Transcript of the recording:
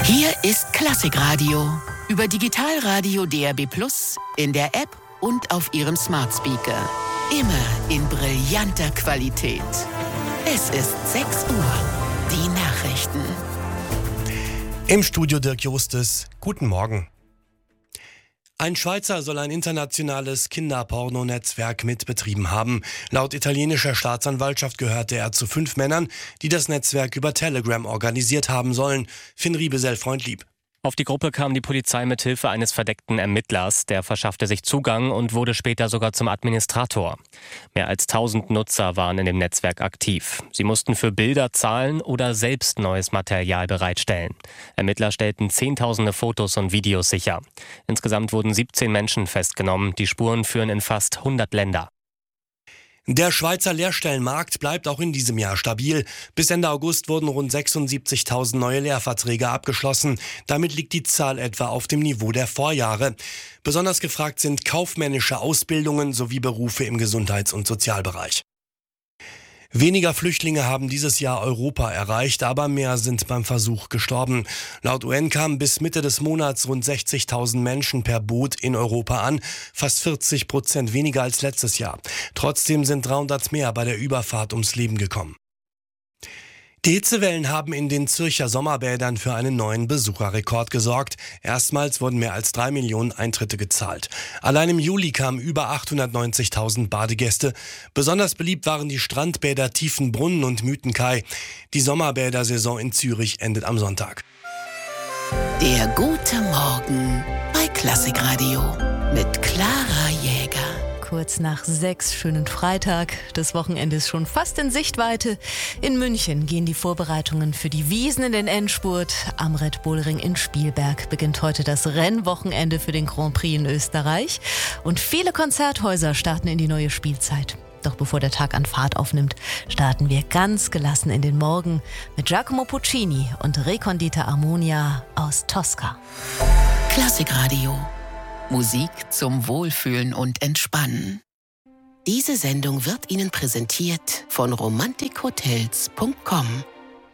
Hier ist Klassikradio über Digitalradio DAB+, in der App und auf Ihrem Smart Speaker. Immer in brillanter Qualität. Es ist 6 Uhr. Die Nachrichten. Im Studio Dirk Justus. Guten Morgen. Ein Schweizer soll ein internationales Kinderporno-Netzwerk mitbetrieben haben. Laut italienischer Staatsanwaltschaft gehörte er zu 5 Männern, die das Netzwerk über Telegram organisiert haben sollen. Finn Riebesell-Freundlieb. Auf die Gruppe kam die Polizei mit Hilfe eines verdeckten Ermittlers. Der verschaffte sich Zugang und wurde später sogar zum Administrator. Mehr als 1000 Nutzer waren in dem Netzwerk aktiv. Sie mussten für Bilder zahlen oder selbst neues Material bereitstellen. Ermittler stellten Zehntausende Fotos und Videos sicher. Insgesamt wurden 17 Menschen festgenommen. Die Spuren führen in fast 100 Länder. Der Schweizer Lehrstellenmarkt bleibt auch in diesem Jahr stabil. Bis Ende August wurden rund 76.000 neue Lehrverträge abgeschlossen. Damit liegt die Zahl etwa auf dem Niveau der Vorjahre. Besonders gefragt sind kaufmännische Ausbildungen sowie Berufe im Gesundheits- und Sozialbereich. Weniger Flüchtlinge haben dieses Jahr Europa erreicht, aber mehr sind beim Versuch gestorben. Laut UN kamen bis Mitte des Monats rund 60.000 Menschen per Boot in Europa an, fast 40% weniger als letztes Jahr. Trotzdem sind 300 mehr bei der Überfahrt ums Leben gekommen. Die Hitzewellen haben in den Zürcher Sommerbädern für einen neuen Besucherrekord gesorgt. Erstmals wurden mehr als 3 Millionen Eintritte gezahlt. Allein im Juli kamen über 890.000 Badegäste. Besonders beliebt waren die Strandbäder Tiefenbrunnen und Mythenkai. Die Sommerbädersaison in Zürich endet am Sonntag. Der gute Morgen bei Klassikradio mit Clara Jäger. Kurz nach 6, schönen Freitag. Das Wochenende ist schon fast in Sichtweite. In München gehen die Vorbereitungen für die Wiesn in den Endspurt. Am Red Bull Ring in Spielberg beginnt heute das Rennwochenende für den Grand Prix in Österreich. Und viele Konzerthäuser starten in die neue Spielzeit. Doch bevor der Tag an Fahrt aufnimmt, starten wir ganz gelassen in den Morgen mit Giacomo Puccini und Recondita Armonia aus Tosca. Klassikradio. Musik zum Wohlfühlen und Entspannen. Diese Sendung wird Ihnen präsentiert von romantikhotels.com.